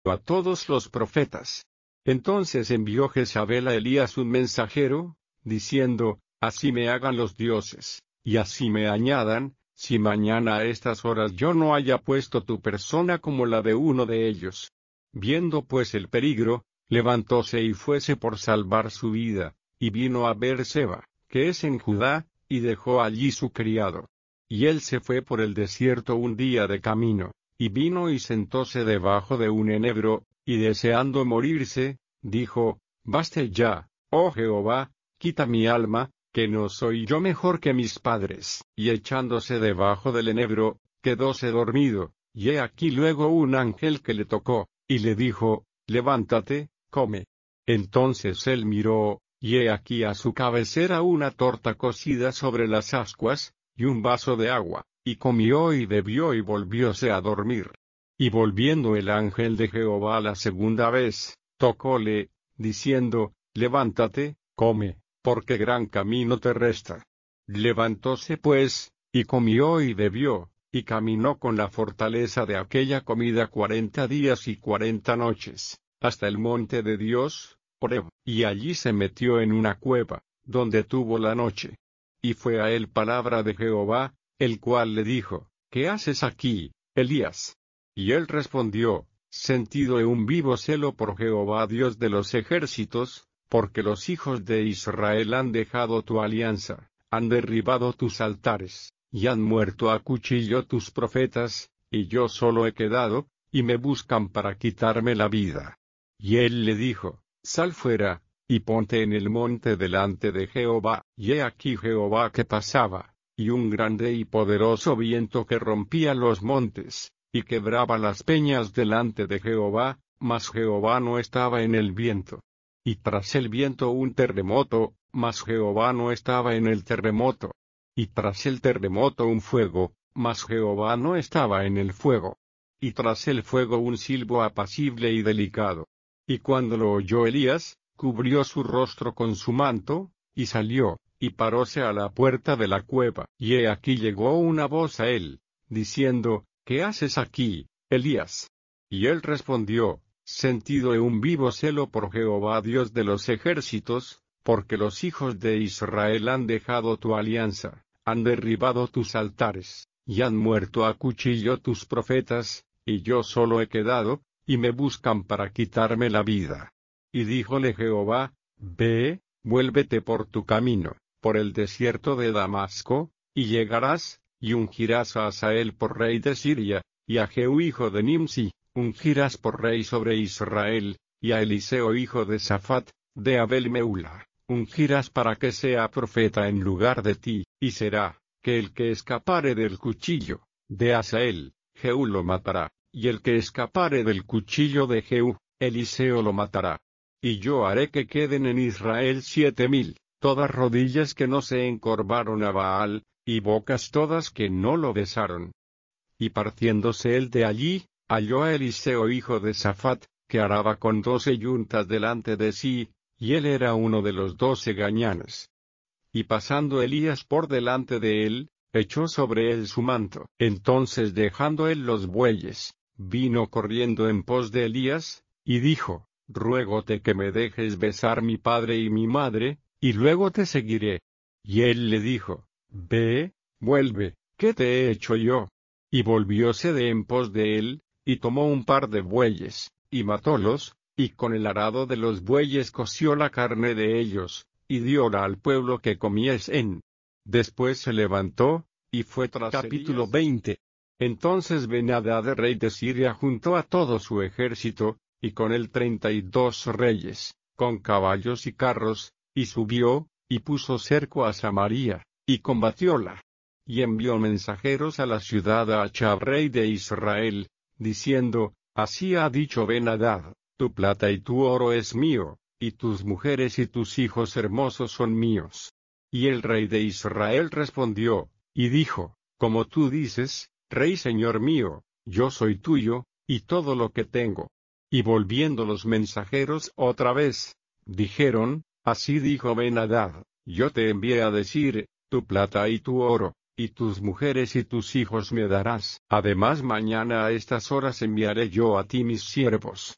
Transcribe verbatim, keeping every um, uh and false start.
a todos los profetas. Entonces envió Jezabel a Elías un mensajero, diciendo, así me hagan los dioses, y así me añadan, si mañana a estas horas yo no haya puesto tu persona como la de uno de ellos. Viendo pues el peligro, levantóse y fuese por salvar su vida, y vino a Beer-seba, que es en Judá, y dejó allí su criado. Y él se fue por el desierto un día de camino, y vino y sentóse debajo de un enebro, y deseando morirse, dijo, baste ya, oh Jehová, quita mi alma, que no soy yo mejor que mis padres. Y echándose debajo del enebro, quedóse dormido, y he aquí luego un ángel que le tocó, y le dijo, levántate, come. Entonces él miró, y he aquí a su cabecera una torta cocida sobre las ascuas, y un vaso de agua, y comió y bebió y volvióse a dormir. Y volviendo el ángel de Jehová la segunda vez, tocóle, diciendo, levántate, come, porque gran camino te resta. Levantóse pues, y comió y bebió, y caminó con la fortaleza de aquella comida cuarenta días y cuarenta noches, hasta el monte de Dios, Horeb, y allí se metió en una cueva, donde tuvo la noche. Y fue a él palabra de Jehová, el cual le dijo, ¿qué haces aquí, Elías? Y él respondió, sentido he un vivo celo por Jehová Dios de los ejércitos, porque los hijos de Israel han dejado tu alianza, han derribado tus altares, y han muerto a cuchillo tus profetas, y yo solo he quedado, y me buscan para quitarme la vida. Y él le dijo, sal fuera, y ponte en el monte delante de Jehová. Y he aquí Jehová que pasaba, y un grande y poderoso viento que rompía los montes, y quebraba las peñas delante de Jehová, mas Jehová no estaba en el viento. Y tras el viento un terremoto, mas Jehová no estaba en el terremoto. Y tras el terremoto un fuego, mas Jehová no estaba en el fuego. Y tras el fuego un silbo apacible y delicado. Y cuando lo oyó Elías, cubrió su rostro con su manto, y salió, y paróse a la puerta de la cueva. Y he aquí llegó una voz a él, diciendo, ¿qué haces aquí, Elías? Y él respondió, sentido he un vivo celo por Jehová Dios de los ejércitos, porque los hijos de Israel han dejado tu alianza, han derribado tus altares, y han muerto a cuchillo tus profetas, y yo solo he quedado, y me buscan para quitarme la vida. Y díjole Jehová, ve, vuélvete por tu camino, por el desierto de Damasco, y llegarás, y ungirás a Hazael por rey de Siria, y a Jehú hijo de Nimsi, ungirás por rey sobre Israel, y a Eliseo hijo de Safat, de Abel-Meula, ungirás para que sea profeta en lugar de ti, y será, que el que escapare del cuchillo de Hazael, Jehú lo matará, y el que escapare del cuchillo de Jehú, Eliseo lo matará. Y yo haré que queden en Israel siete mil, todas rodillas que no se encorvaron a Baal, y bocas todas que no lo besaron. Y partiéndose él de allí, halló a Eliseo hijo de Safat, que araba con doce yuntas delante de sí, y él era uno de los doce gañanes. Y pasando Elías por delante de él, echó sobre él su manto. Entonces dejando él los bueyes, vino corriendo en pos de Elías, y dijo, ruégote que me dejes besar mi padre y mi madre, y luego te seguiré. Y él le dijo, ve, vuelve, ¿qué te he hecho yo? Y volvióse de en pos de él, y tomó un par de bueyes, y matólos, y con el arado de los bueyes coció la carne de ellos, y dióla al pueblo que comiesen. Después se levantó, y fue tras Capítulo Elías. veinte. Entonces Ben-Hadad rey de Siria juntó a todo su ejército, y con él treinta y dos reyes, con caballos y carros, y subió, y puso cerco a Samaria, y combatióla. Y envió mensajeros a la ciudad a Achab rey de Israel, diciendo, así ha dicho Ben-Hadad, tu plata y tu oro es mío, y tus mujeres y tus hijos hermosos son míos. Y el rey de Israel respondió, y dijo, como tú dices, rey señor mío, yo soy tuyo, y todo lo que tengo. Y volviendo los mensajeros otra vez, dijeron, así dijo Ben-Hadad, yo te envié a decir, tu plata y tu oro, y tus mujeres y tus hijos me darás. Además mañana a estas horas enviaré yo a ti mis siervos,